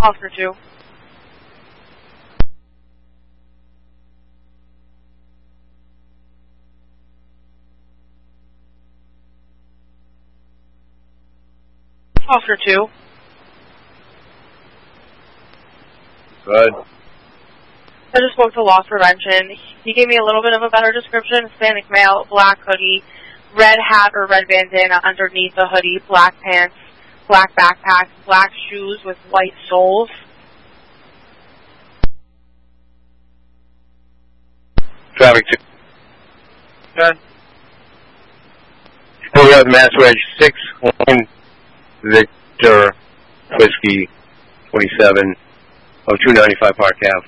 Officer 2. Officer 2. Good. I just spoke to loss prevention. He gave me a little bit of a better description. Hispanic male, black hoodie, red hat or red bandana underneath the hoodie, black pants, black backpack, black shoes with white soles. Traffic 2. Good. We have Mass Wedge 6-1 Victor Whiskey 27 of 295 Park Ave.